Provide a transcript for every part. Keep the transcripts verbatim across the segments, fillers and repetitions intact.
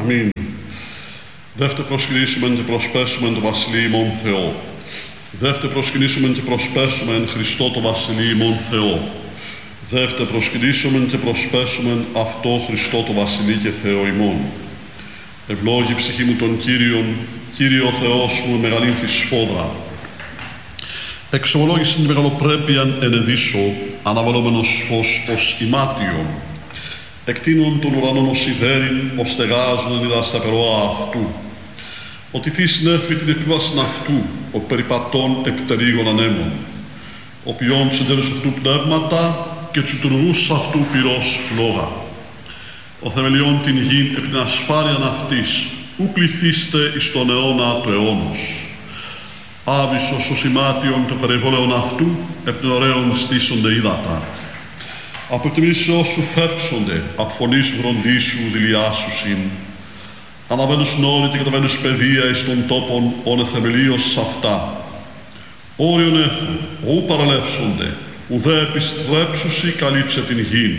Αμήν. Δεύτε προσκυνήσουμε και προσπέσουμε το Βασιλείο ημών Θεό. Δεύτε προσκυνήσουμε και προσπέσουμε εν Χριστώ το Βασιλείο ημών Θεό. Δεύτε προσκυνήσουμε και προσπέσουμε αυτό Χριστό το Βασιλείο και Θεό ημών. Ευλόγη ψυχή μου τον Κύριον, Κύριε ο Θεός μου, μεγαλύνθη σφόδρα. Εξομολόγησε την μεγαλοπρέπειαν ενεδίσω, αναβαλόμενος φως ως ημάτιον. Εκτείνων των ουρανών ως ιδέριν, ως στεγάζουν εν είδα στα περόα αυτού. Ότι θείς νέφη την επίβασιν αυτού, ο περιπατών επιτερίγων ανέμων. Ο ποιόν τους εντέλους αυτού πνεύματα και τους τουρούς αυτού πυρός φλόγα. Ο θεμελιών την γην επί την ασφάλειαν αυτής, ου πληθείστε εις τον αιώνα του αιώνος. Άβυσσος ως ημάτιον το περιβόλεον αυτού, επ' την ωραίων στήσονται ύδατα. Από εκτιμήσεώς σου φεύξονται, απ' φωνής βροντίσου δηλιάσουσιν. Αναβαίνουσιν όλοι και καταβαίνους παιδεία εις των τόπων, όνε θεμελίως σ' αυτά. Όριον έθου, ου παραλεύσονται, ουδέ επιστρέψουσι καλύψε την γην.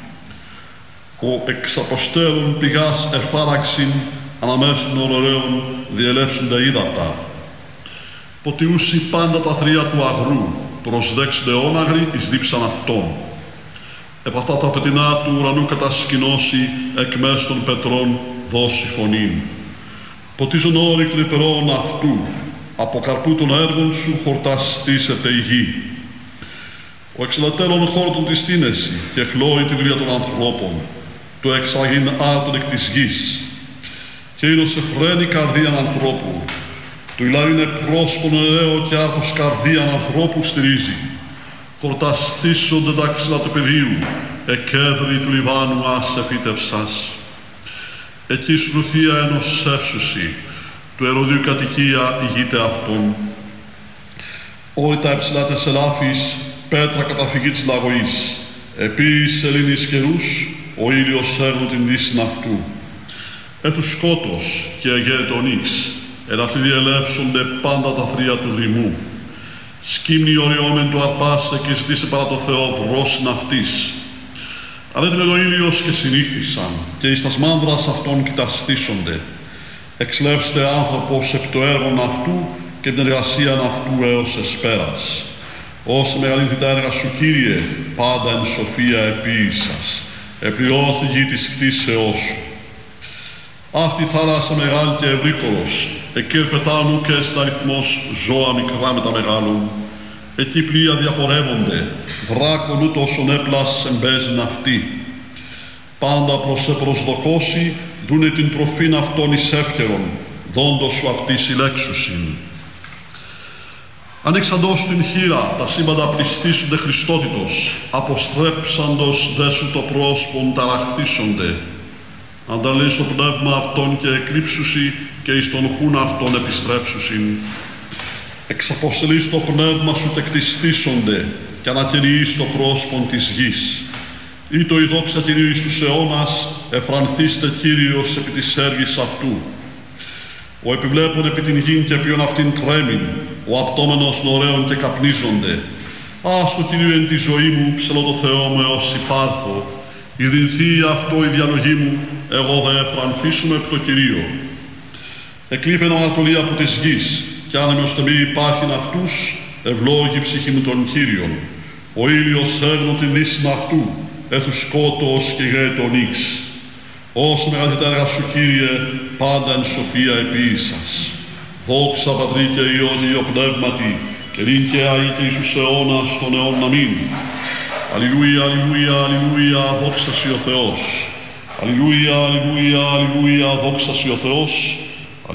Ο εξαποστέλων πηγάς εφάραξιν, αναμέσων των ωραίων διελεύσονται ύδατα. Ποτιούσι πάντα τα θρία του αγρού, προσδέξονται όναγροι εις δίψαν αυτών. Επ' αυτά τα πετεινά του ουρανού κατασκηνώσει, εκ μέσω των πετρών δώσει φωνήν. Ποτίζουν όλοι των υπερών αυτού, από καρπού των έργων σου χορταστήσεται η γη. Ο εξελατέρων χόρτων της τίνεση και χλώει τη δουλειά των ανθρώπων, το εξαγήν άρτων εκ της γης. Και είναι ως εφραίνει καρδίαν ανθρώπου, του ηλάρι είναι πρόσπον ελαίο και άρτος καρδίαν ανθρώπου στηρίζει. Χορταστήσονται τα ξύλα του πεδίου, εκέδροι του Λιβάνου άσε φύτευσας. Εκεί σρουθία ενός εύσουσι, του Εροδίου κατοικία ηγείται αυτόν. Όλοι τα εψηλά τες ελάφης, πέτρα καταφυγή της λαγωής. Επί σελήνης καιρούς, ο ήλιος έρνω την δύσιν αυτού. Έθου σκότος και αγέεται ο νύξ, εν αυτοί διελεύσονται πάντα τα θρία του δρυμού. Σκύμνη οριόμεν του αρπάσε και ζητήσε παρά το Θεό βρόσιν αυτής. Ανέτειλεν ο ήλιος και συνήχθησαν, και εις τας μάνδρας αυτών κοιταστήσονται. Εξλεύστε άνθρωπος επί το έργον αυτού και την εργασίαν αυτού έως εσπέρας. Όσε μεγαλύνθη τα έργα σου, Κύριε, πάντα εν σοφία επίησας. Επληρώθη γη της κτίσεώς σου. Αυτή η θάλασσα μεγάλη και ευρύχωρος, εκεί ερπετάνου και στην αριθμός ζώα μικρά με τα μεγάλου. Εκεί πλοία διαπορεύονται, δράκον ούτω όσον έπλας εμπέζειν αυτή. Πάντα προς σε προσδοκώσει, δούνε την τροφήν αυτών εις εύχερον, δόντος σου αυτή συλλέξουσιν. Ανοίξαντος την χείρα, τα σύμπαντα πληστήσονται Χριστότητος, αποστρέψαντος δε σου το πρόσωπον ταραχθήσονται. Ανταλείς το πνεύμα αυτών και εκλείψουσι και εις τον χούν αυτών επιστρέψουσιν. Εξαποστελείς το πνεύμα σου τεκτιστήσονται και ανακαινιείς το πρόσωπον της γης. Ή το η δόξα Κυρίου εις τους αιώνας, εφρανθήστε Κύριος επί της έργης αυτού. Ο επιβλέπων επί την γην και ποιον αυτήν τρέμην, ο απτόμενος νωρέων και καπνίζονται. Ας το Κυρίου εν τη ζωή μου, ψελώ το Θεό μου έως υπάρχω. Η δινθεί αυτό η διαλογή μου, εγώ δε εφρανθήσουμε επί το Κυρίο. Εκλείπεν ανατολή από της γης, κι άνεμοι ώστε μη υπάρχειν αυτούς, ευλόγη ψυχή μου των Κύριων. Ο ήλιος έγνω την δύσιν αυτού, έθου σκότος και γέεται ο νύξ. Όσο μεγάλη τα έργα σου, Κύριε, πάντα εν σοφία επίησας. Δόξα Πατρί και Υιό και Υιό Πνεύματι, και νυν και αεί και εις τους αιώνας των αιώνων αμήν. Αλληλούια, αλληλούια, αλληλούια, δόξα σοι ο Θεός. Αλληλούια, αλληλούια, αλληλούια, δόξα σοι ο Θεός.